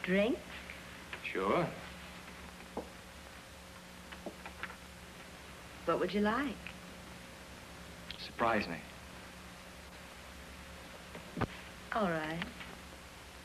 Drink? Sure. What would you like? Surprise me. All right.